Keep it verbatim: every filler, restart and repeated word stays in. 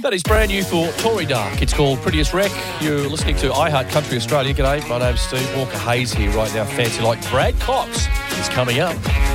That is brand new for Tory Dark. It's called Prettiest Wreck. You're listening to iHeart Country Australia. G'day, my name's Steve Walker Hayes here right now. Fancy like Brad Cox is coming up.